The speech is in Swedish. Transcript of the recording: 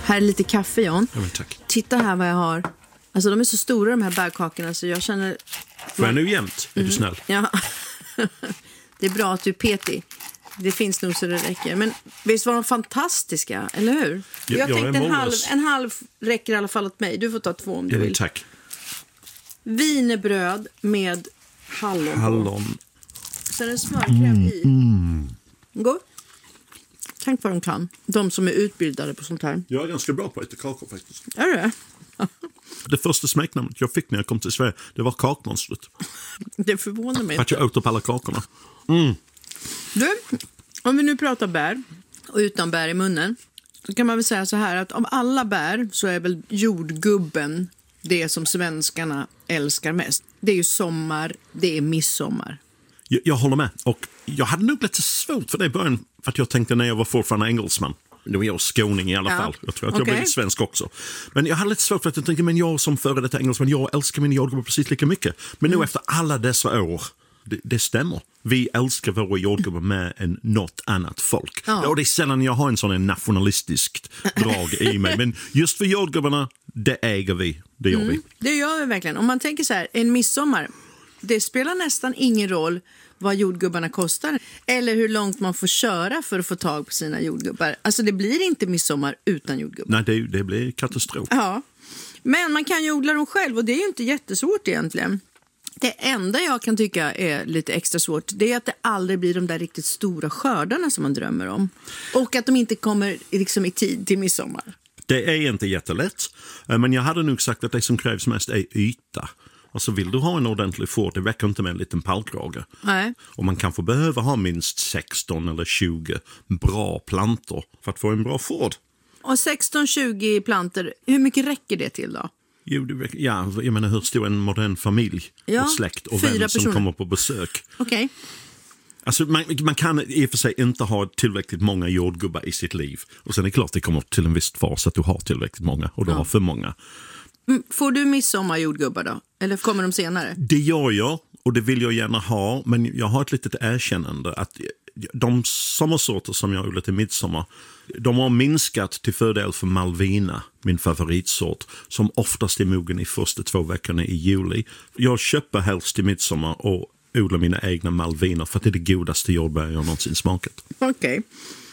Här är lite kaffe, John. Ja, men tack. Titta här vad jag har. Alltså de är så stora de här bärkakorna så jag känner... Får jag nu jämt? Är du snäll? Ja. Det är bra att du är petig. Det finns nog så det räcker. Men visst var de fantastiska, eller hur? Jag tänkte en halv räcker i alla fall åt mig. Du får ta 2 om du vill. Tack. Wienerbröd med hallon. Sen är det smörkräm i. Gå. Tänk vad de kan. De som är utbildade på sånt här. Jag är ganska bra på att äta kakor faktiskt. Är det? Det första smeknamnet jag fick när jag kom till Sverige, det var kakmonstret. Det förvånar mig inte. Att jag åt upp alla kakorna. Du, om vi nu pratar bär och utan bär i munnen, så kan man väl säga så här att av alla bär så är väl jordgubben det som svenskarna älskar mest. Det är ju sommar, det är midsommar. Jag håller med. Och jag hade nog lite svårt för det i början. För att jag tänkte när jag var fortfarande engelsman. Nu är jag skåning i alla fall. Jag tror att jag blev svensk också. Men jag hade lite svårt för att jag tänkte, men jag som före detta engelsman, jag älskar mina jordgubbar precis lika mycket. Men nu efter alla dessa år, det stämmer. Vi älskar våra jordgubbar med än något annat folk. Ja. Och det är sällan jag har en sån nationalistisk drag i mig. Men just för jordgubbarna, det äger vi. Det gör vi. Det gör vi verkligen. Om man tänker så här, en midsommar, det spelar nästan ingen roll vad jordgubbarna kostar eller hur långt man får köra för att få tag på sina jordgubbar. Alltså det blir inte midsommar utan jordgubbar. Nej, det blir katastrof. Ja, men man kan ju odla dem själv och det är ju inte jättesvårt egentligen. Det enda jag kan tycka är lite extra svårt, det är att det aldrig blir de där riktigt stora skördarna som man drömmer om. Och att de inte kommer liksom i tid till midsommar. Det är inte jättelätt, men jag hade nog sagt att det som krävs mest är yta. Alltså vill du ha en ordentlig fård, det räcker inte med en liten pallkrage. Nej. Och man kanske behöver ha minst 16 eller 20 bra plantor för att få en bra fård. Och 16-20 plantor, hur mycket räcker det till då? Jo, jag menar hur stor en modern familj och släkt och vän som kommer på besök. Okej. Alltså man kan i och för sig inte ha tillräckligt många jordgubbar i sitt liv. Och sen är det klart det kommer till en viss fas att du har tillräckligt många och du har för många. Får du midsommarjordgubbar då? Eller kommer de senare? Det gör jag och det vill jag gärna ha. Men jag har ett litet erkännande att de sommarsorter som jag odlat i midsommar, de har minskat till fördel för Malvina, min favoritsort, som oftast är mogen i första 2 veckorna i juli. Jag köper helst i midsommar och odlar mina egna Malviner för att det är det godaste jordbär jag någonsin smakat. Okej.